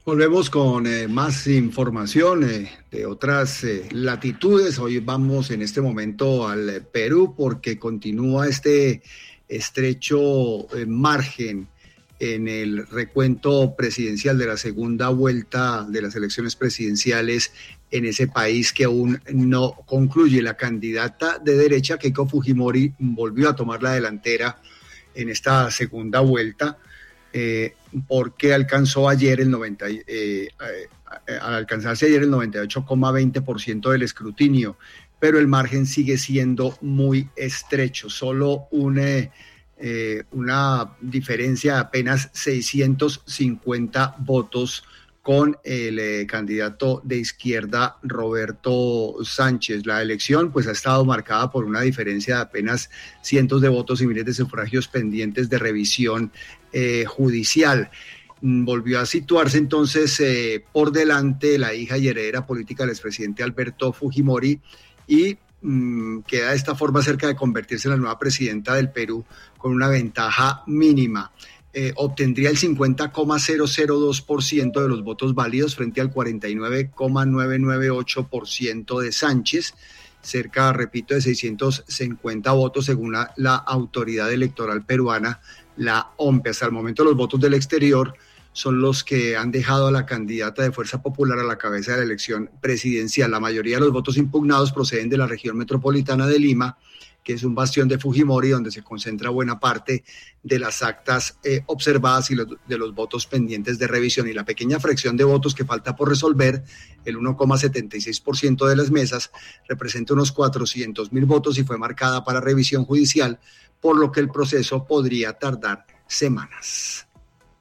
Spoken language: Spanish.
Volvemos con más información de otras latitudes. Hoy vamos en este momento al Perú porque continúa este estrecho margen en el recuento presidencial de la segunda vuelta de las elecciones presidenciales en ese país que aún no concluye. La candidata de derecha, Keiko Fujimori, volvió a tomar la delantera en esta segunda vuelta. Porque alcanzó ayer al alcanzarse ayer el 98,20% del escrutinio, pero el margen sigue siendo muy estrecho, solo una diferencia de apenas 650 votos con el candidato de izquierda Roberto Sánchez. La elección pues ha estado marcada por una diferencia de apenas cientos de votos y miles de sufragios pendientes de revisión judicial. Volvió a situarse entonces por delante la hija y heredera política del expresidente Alberto Fujimori y queda de esta forma cerca de convertirse en la nueva presidenta del Perú con una ventaja mínima. Obtendría el 50,002% de los votos válidos frente al 49,998% de Sánchez, cerca, repito, de 650 votos según la autoridad electoral peruana, la OMPE. Hasta el momento los votos del exterior son los que han dejado a la candidata de Fuerza Popular a la cabeza de la elección presidencial. La mayoría de los votos impugnados proceden de la región metropolitana de Lima, que es un bastión de Fujimori, donde se concentra buena parte de las actas observadas y de los votos pendientes de revisión. Y la pequeña fracción de votos que falta por resolver, el 1,76% de las mesas, representa unos 400,000 votos y fue marcada para revisión judicial, por lo que el proceso podría tardar semanas.